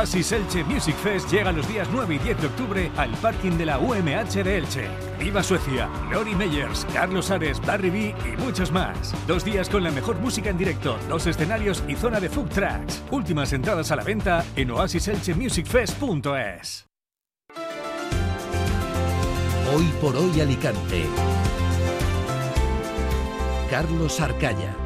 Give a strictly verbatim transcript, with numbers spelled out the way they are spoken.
Oasis Elche Music Fest llega los días nueve y diez de octubre al parking de la U M H de Elche. ¡Viva Suecia! Lori Meyers, Carlos Ares, Barry B y muchos más. Dos días con la mejor música en directo, dos escenarios y zona de food tracks. Últimas entradas a la venta en oasis elche music fest punto es. Hoy por hoy Alicante. Carlos Arcaya.